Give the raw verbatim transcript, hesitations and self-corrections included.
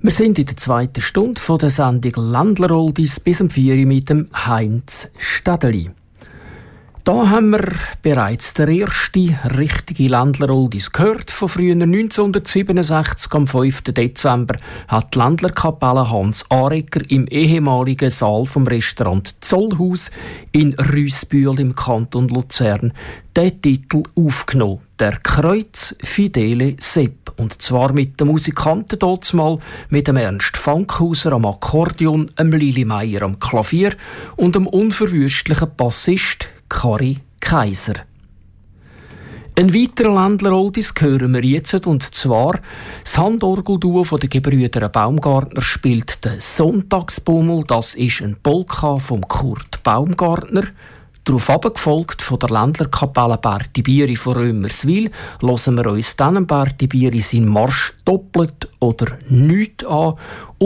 Wir sind in der zweiten Stunde von der Sendung Ländler-Oldies bis um vier Uhr mit dem Heinz Städeli. Da haben wir bereits der erste richtige Ländler-Oldies gehört. Von früher neunzehnhundertsiebenundsechzig, am fünften Dezember, hat die Ländlerkapelle Hans Arecker im ehemaligen Saal vom Restaurant Zollhaus in Rüssbühl im Kanton Luzern den Titel aufgenommen. Der Kreuz Fidele Sepp. Und zwar mit den Musikanten dortzumal, mit dem Ernst Fankhauser am Akkordeon, dem Lili Meier am Klavier und dem unverwüstlichen Bassist Kari Kaiser. Ein weiterer Ländler-Oldies hören wir jetzt, und zwar das Handorgelduo von den Gebrüder Baumgartner spielt den Sonntagsbummel. Das ist ein Polka von Kurt Baumgartner. Darauf abgefolgt von der Ländlerkapelle Berti Bieri von Römerswil hören wir uns dann Berti Bieri seinen Marsch doppelt oder nicht an.